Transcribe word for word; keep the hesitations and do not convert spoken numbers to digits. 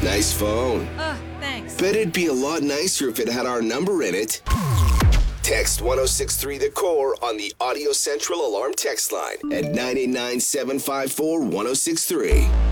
Nice phone. Ugh, thanks. Bet it'd be a lot nicer if it had our number in it. Text one oh six three the core on the Audio Central Alarm text line at nine eight nine, seven five four, one oh six three.